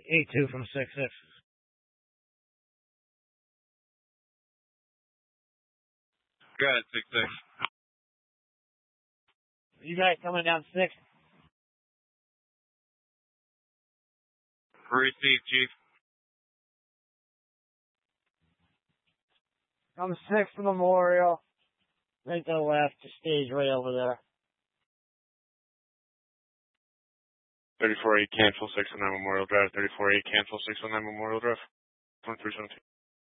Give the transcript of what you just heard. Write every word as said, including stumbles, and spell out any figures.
eight two from six six. Go ahead, six six. You guys coming down six? Receive, Chief. I'm six Memorial. Right to the left, the stage right over there. thirty-four eight, cancel six one nine Memorial Drive. thirty-four eight, cancel six one nine Memorial Drive. one three seven two.